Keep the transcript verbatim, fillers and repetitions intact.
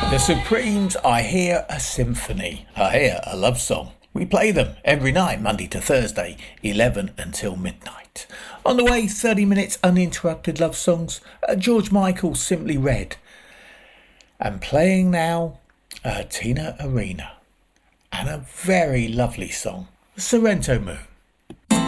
The Supremes, I Hear a Symphony. I hear a love song. We play them every night, Monday to Thursday, eleven until midnight. On the way, thirty minutes uninterrupted love songs. Uh, George Michael, Simply Red. And playing now, uh, Tina Arena. And a very lovely song, Sorrento Moon.